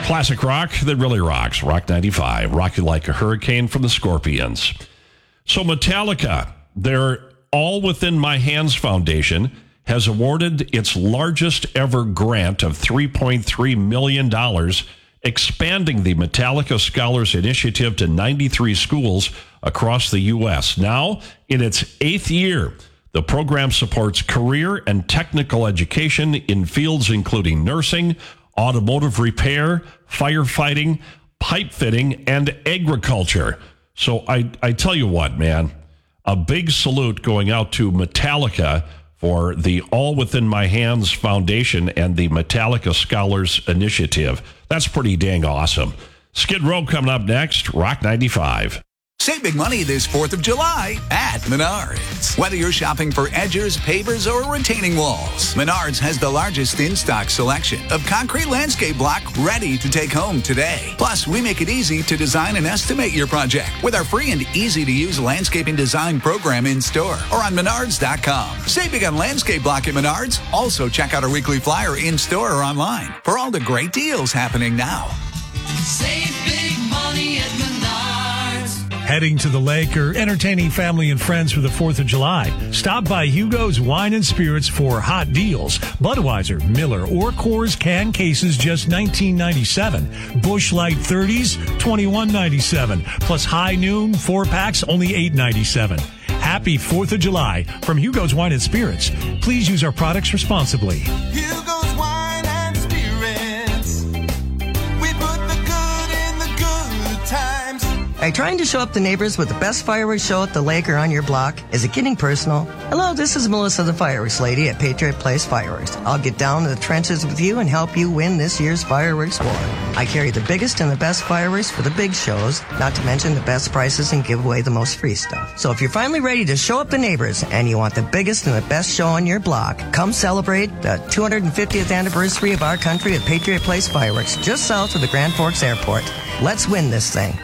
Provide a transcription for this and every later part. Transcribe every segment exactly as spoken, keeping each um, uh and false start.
Classic rock that really rocks. Rock ninety-five. Rock You Like a Hurricane from the Scorpions. So Metallica, their All Within My Hands Foundation, has awarded its largest ever grant of three point three million dollars, expanding the Metallica Scholars Initiative to ninety-three schools across the U S. Now, in its eighth year, the program supports career and technical education in fields including nursing, automotive repair, firefighting, pipe fitting, and agriculture. So I, I tell you what, man, a big salute going out to Metallica for the All Within My Hands Foundation and the Metallica Scholars Initiative. That's pretty dang awesome. Skid Row coming up next, Rock ninety-five. Save big money this fourth of July at Menards. Whether you're shopping for edgers, pavers, or retaining walls, Menards has the largest in-stock selection of concrete landscape block ready to take home today. Plus, we make it easy to design and estimate your project with our free and easy-to-use landscaping design program in-store or on menards dot com. Save big on landscape block at Menards. Also, check out our weekly flyer in-store or online for all the great deals happening now. Save big money at Menards. Heading to the lake or entertaining family and friends for the fourth of July? Stop by Hugo's Wine and Spirits for hot deals. Budweiser, Miller, or Coors can cases just nineteen ninety-seven dollars. Busch Light thirties, twenty-one ninety-seven. Plus High Noon, four packs, only eight ninety-seven. Happy fourth of July from Hugo's Wine and Spirits. Please use our products responsibly. Hugo's Wine and Spirits. We put the good in the good times. Are you trying to show up the neighbors with the best fireworks show at the lake or on your block? Is it getting personal? Hello, this is Melissa the Fireworks Lady at Patriot Place Fireworks. I'll get down to the trenches with you and help you win this year's fireworks war. I carry the biggest and the best fireworks for the big shows, not to mention the best prices and give away the most free stuff. So if you're finally ready to show up the neighbors and you want the biggest and the best show on your block, come celebrate the two hundred fiftieth anniversary of our country at Patriot Place Fireworks, just south of the Grand Forks Airport. Let's win this thing.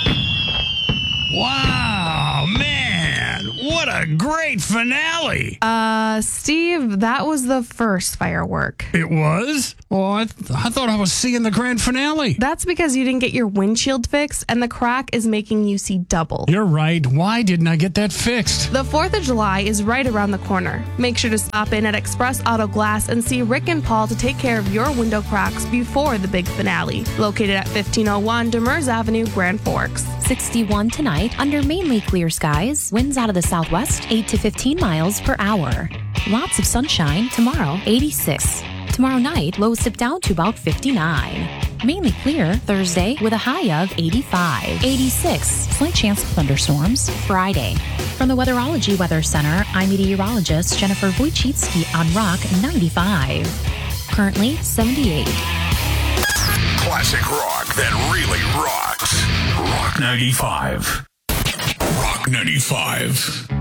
Wow, man, what a great finale. Uh, Steve, that was the first firework. It was? Well, I, th- I thought I was seeing the grand finale. That's because you didn't get your windshield fixed, and the crack is making you see double. You're right. Why didn't I get that fixed? The fourth of July is right around the corner. Make sure to stop in at Express Auto Glass and see Rick and Paul to take care of your window cracks before the big finale. Located at fifteen oh one Demers Avenue, Grand Forks. sixty-one tonight under mainly clear skies. Winds out of the southwest, eight to fifteen miles per hour. Lots of sunshine tomorrow, eighty-six. Tomorrow night, lows dip down to about fifty-nine. Mainly clear Thursday with a high of eighty-five. eighty-six. Slight chance of thunderstorms Friday. From the Weatherology Weather Center, I'm meteorologist Jennifer Wojcicki on Rock ninety-five. Currently seventy-eight. Classic rock that really rocks. Rock ninety-five. Rock ninety-five.